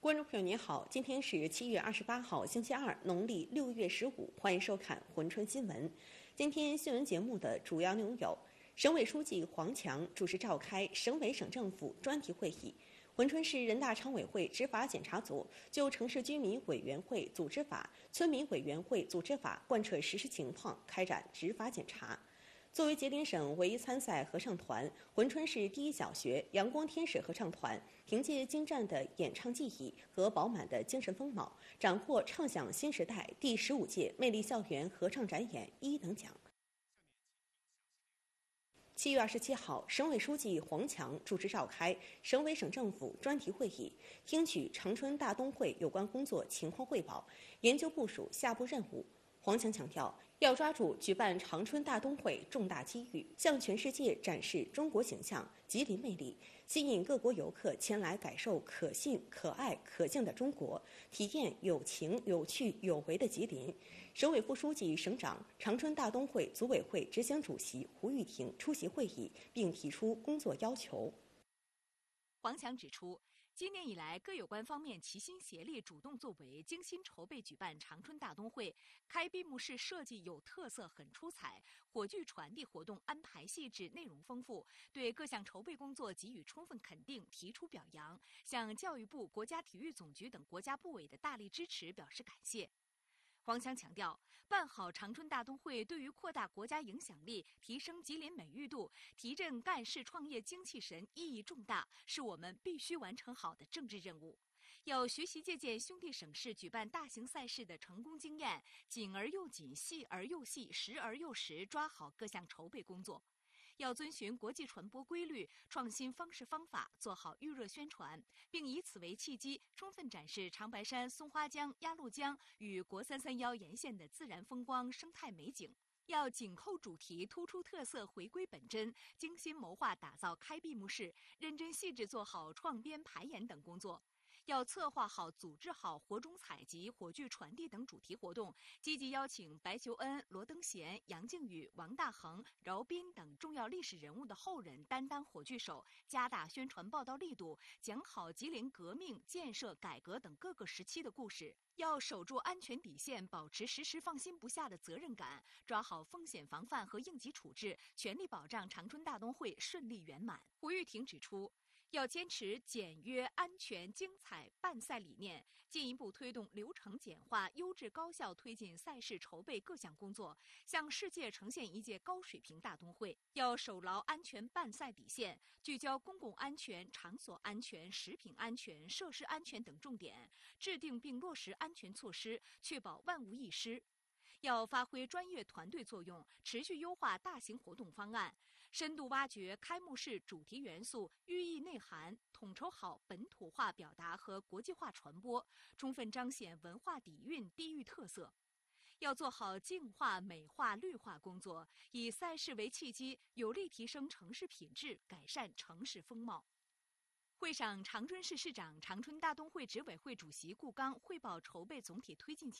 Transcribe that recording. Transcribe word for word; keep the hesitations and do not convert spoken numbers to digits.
观众朋友您好，今天是七月二十八号，星期二，农历六月十五，欢迎收看珲春新闻。今天新闻节目的主要内容有：省委书记黄强主持召开省委省政府专题会议，珲春市人大常委会执法检查组就城市居民委员会组织法、村民委员会组织法贯彻实施情况开展执法检查。作为吉林省唯一参赛合唱团，珲春市第一小学阳光天使合唱团凭借精湛的演唱技艺和饱满的精神风貌，斩获唱响新时代第十五届魅力校园合唱展演一等奖。七月二十七号，省委书记黄强主持召开省委省政府专题会议，听取长春大冬会有关工作情况汇报，研究部署下步任务。黄强强调，要抓住举办长春大冬会重大机遇，向全世界展示中国形象、吉林魅力，吸引各国游客前来感受可信、可爱、可敬的中国，体验有情、有趣、有为的吉林。省委副书记、省长、长春大冬会组委会执行主席胡玉婷出席会议，并提出工作要求。 黄强指出，今年以来，各有关方面齐心协力、主动作为，精心筹备举办长春大冬会。开闭幕式设计有特色，很出彩；火炬传递活动安排细致，内容丰富，对各项筹备工作给予充分肯定，提出表扬，向教育部、国家体育总局等国家部委的大力支持表示感谢。黄强强调，办好长春大冬会对于扩大国家影响力、提升吉林美誉度、提振干事创业精气神意义重大，是我们必须完成好的政治任务。要学习借鉴兄弟省市举办大型赛事的成功经验，紧而又紧，细而又细，实而又实，抓好各项筹备工作。要遵循国际传播规律，创新方式方法，做好预热宣传，并以此为契机，充分展示长白山、松花江、鸭绿江与国三三幺沿线的自然风光、生态美景。要紧扣主题，突出特色，回归本真，精心谋划打造开闭幕式，认真细致做好创编排演等工作。要策划好、组织好火种采集、火炬传递等主题活动，积极邀请白求恩、罗登贤、杨靖宇、王大珩、饶斌等重要历史人物的后人担当火炬手，加大宣传报道力度，讲好吉林革命、建设、改革等各个时期的故事。要守住安全底线，保持时时放心不下的责任感，抓好风险防范和应急处置，全力保障长春大冬会顺利圆满。胡玉婷指出，要坚持简约、安全、精彩办赛理念，进一步推动流程简化、优质高效推进赛事筹备各项工作，向世界呈现一届高水平大冬会。要守牢安全办赛底线，聚焦公共安全、场所安全、食品安全、设施安全等重点，制定并落实安全措施，确保万无一失。要发挥专业团队作用，持续优化大型活动方案，深度挖掘开幕式主题元素、寓意内涵，统筹好本土化表达和国际化传播，充分彰显文化底蕴、地域特色。要做好净化、美化、绿化工作，以赛事为契机，有力提升城市品质，改善城市风貌。会上，长春市市长、长春大冬会执委会主席顾刚汇报筹备总体推进情